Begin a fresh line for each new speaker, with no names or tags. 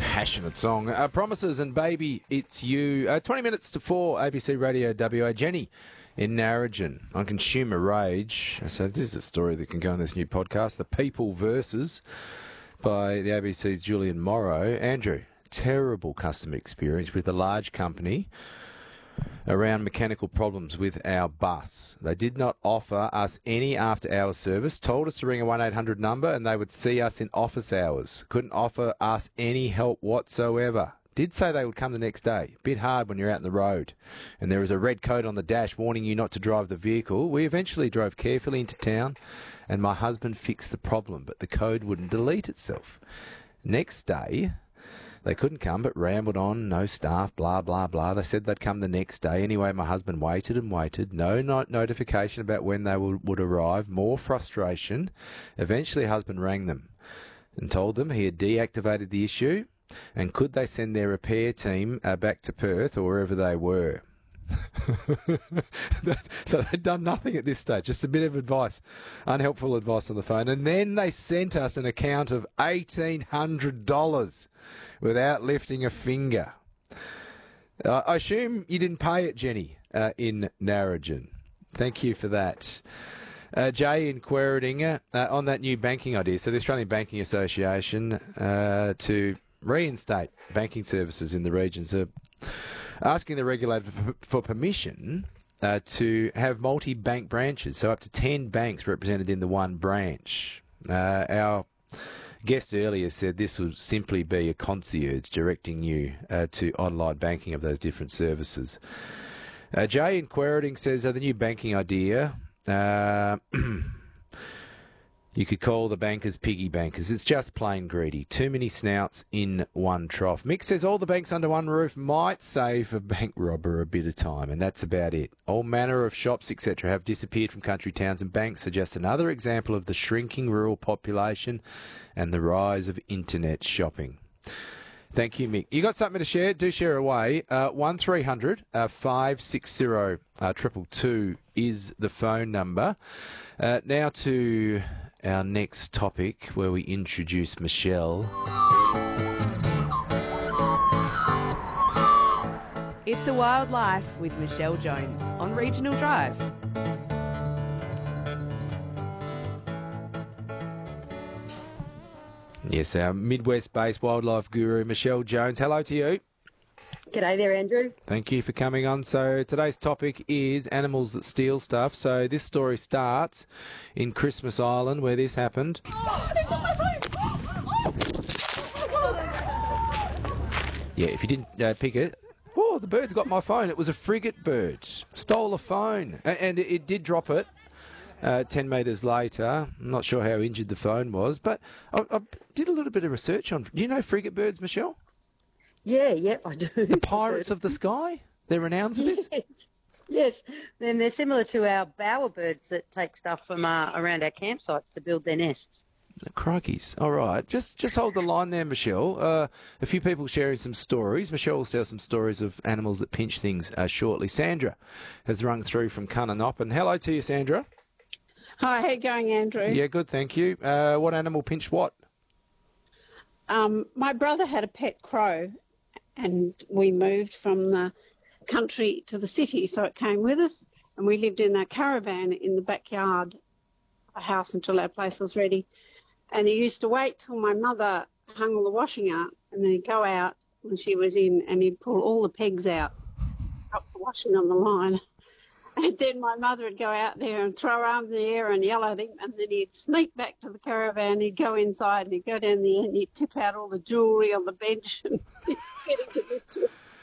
Passionate song. Promises and Baby, It's You. 20 minutes to 4, ABC Radio WA. Jenny in Narrogin on Consumer Rage. So this is a story that can go on this new podcast, The People Versus, by the ABC's Julian Morrow. Andrew, terrible customer experience with a large company around mechanical problems with our bus. They did not offer us any after-hours service, told us to ring a 1-800 number and they would see us in office hours. Couldn't offer us any help whatsoever. Did say they would come the next day. Bit hard when you're out on the road. And there was a red code on the dash warning you not to drive the vehicle. We eventually drove carefully into town and my husband fixed the problem, but the code wouldn't delete itself. Next day, they couldn't come, but rambled on, no staff, blah, blah, blah. They said they'd come the next day. Anyway, my husband waited and waited. No notification about when they would arrive. More frustration. Eventually, husband rang them and told them he had deactivated the issue and could they send their repair team back to Perth or wherever they were. So they'd done nothing at this stage, just a bit of advice, unhelpful advice on the phone. And then they sent us an account of $1,800 without lifting a finger. I assume you didn't pay it, Jenny, in Narrogin. Thank you for that. Jay in Quairadinga, on that new banking idea. So the Australian Banking Association to reinstate banking services in the regions are asking the regulator for permission to have multi-bank branches, so up to 10 banks represented in the one branch. Our guest earlier said this would simply be a concierge directing you to online banking of those different services. Jay in Quairading says the new banking idea, you could call the bankers piggy bankers. It's just plain greedy. Too many snouts in one trough. Mick says all the banks under one roof might save a bank robber a bit of time, and that's about it. All manner of shops, etc., have disappeared from country towns, and banks are just another example of the shrinking rural population and the rise of internet shopping. Thank you, Mick. You got something to share? Do share away. 1300 560 222 is the phone number. Now to our next topic, where we introduce Michelle.
It's a Wild Life with Michelle Jones on Regional Drive.
Yes, our Midwest-based wildlife guru, Michelle Jones. Hello to you.
G'day there, Andrew.
Thank you for coming on. So today's topic is animals that steal stuff. So this story starts in Christmas Island, where this happened. Yeah, if you didn't pick it, oh, the bird's got my phone. It was a frigate bird. Stole a phone. And it did drop it 10 metres later. I'm not sure how injured the phone was, but I did a little bit of research on... Do you know frigate birds, Michelle?
Yeah, I do.
The pirates of the sky? They're renowned for this?
Yes. Then they're similar to our bowerbirds that take stuff from around our campsites to build their nests.
Crikeys. All right. Just hold the line there, Michelle. A few people sharing some stories. Michelle will share some stories of animals that pinch things shortly. Sandra has rung through from Cunninop. And hello to you, Sandra.
Hi, how you going, Andrew?
Yeah, good, thank you. What animal pinched what?
My brother had a pet crow, and we moved from the country to the city, so it came with us, and we lived in a caravan in the backyard of a house until our place was ready. And he used to wait till my mother hung all the washing up, and then he'd go out when she was in, and he'd pull all the pegs out, up the washing on the line. And then my mother would go out there and throw her arms in the air and yell at him, and then he'd sneak back to the caravan, he'd go inside and he'd go down there and he'd tip out all the jewellery on the bench and get into this.